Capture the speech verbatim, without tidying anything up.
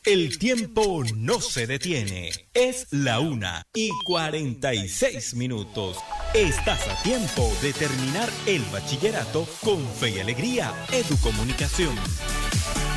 El tiempo no se detiene. Es la una y cuarenta y seis minutos. Estás a tiempo de terminar el bachillerato con fe y alegría. Educomunicación.